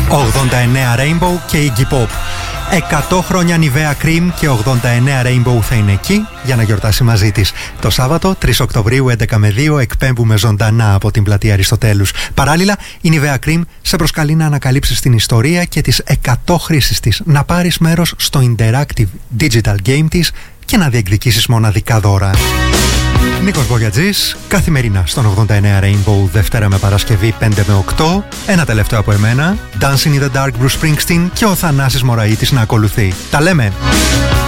89 Rainbow και Iggy Pop. 100 χρόνια Nivea Cream και 89 Rainbow θα είναι εκεί για να γιορτάσει μαζί της. Το Σάββατο, 3 Οκτωβρίου, 11 με 2, εκπέμπουμε ζωντανά από την πλατεία Αριστοτέλους. Παράλληλα, η Nivea Cream σε προσκαλεί να ανακαλύψεις την ιστορία και τις 100 χρήσεις της, να πάρεις μέρος στο interactive digital game της και να διεκδικήσεις μοναδικά δώρα. Νίκος Βογιατζής, καθημερινά στον 89 Rainbow, Δευτέρα με Παρασκευή 5 με 8. Ένα τελευταίο από εμένα, Dancing in the Dark, Bruce Springsteen και ο Θανάσης Μωραΐτης να ακολουθεί. Τα λέμε!